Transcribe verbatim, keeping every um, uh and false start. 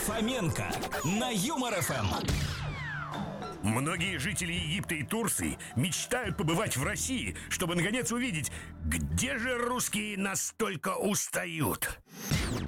Фоменко на Юмор эф эм. Многие жители Египта и Турции мечтают побывать в России, чтобы наконец увидеть, где же русские настолько устают.